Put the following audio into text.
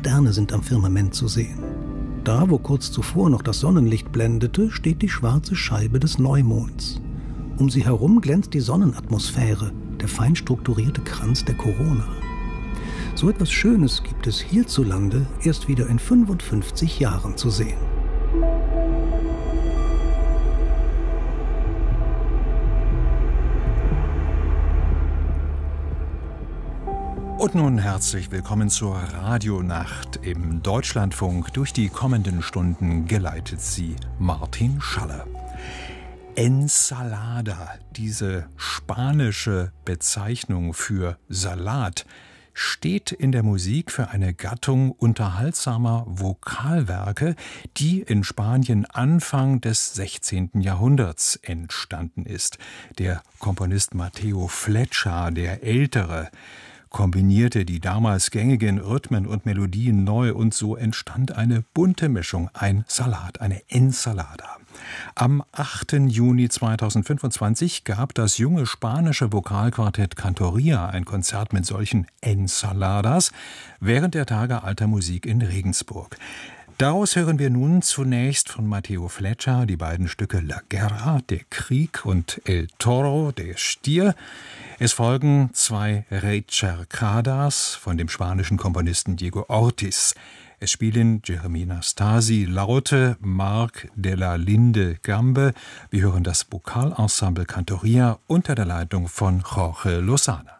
Sterne sind am Firmament zu sehen. Da, wo kurz zuvor noch das Sonnenlicht blendete, steht die schwarze Scheibe des Neumonds. Um sie herum glänzt die Sonnenatmosphäre, der fein strukturierte Kranz der Korona. So etwas Schönes gibt es hierzulande erst wieder in 55 Jahren zu sehen. Und nun herzlich willkommen zur Radionacht im Deutschlandfunk. Durch die kommenden Stunden geleitet sie Martin Schaller. Ensalada, diese spanische Bezeichnung für Salat, steht in der Musik für eine Gattung unterhaltsamer Vokalwerke, die in Spanien Anfang des 16. Jahrhunderts entstanden ist. Der Komponist Mateo Flecha, der Ältere, kombinierte die damals gängigen Rhythmen und Melodien neu und so entstand eine bunte Mischung, ein Salat, eine Ensalada. Am 8. Juni 2025 gab das junge spanische Vokalquartett Cantoria ein Konzert mit solchen Ensaladas während der Tage alter Musik in Regensburg. Daraus hören wir nun zunächst von Mateo Flecha die beiden Stücke La Guerra, der Krieg, und El Toro, der Stier. Es folgen zwei Recercadas von dem spanischen Komponisten Diego Ortiz. Es spielen Jeremina Stasi Laute, Marc de la Linde Gambe. Wir hören das Vokalensemble Cantoria unter der Leitung von Jorge Lozana.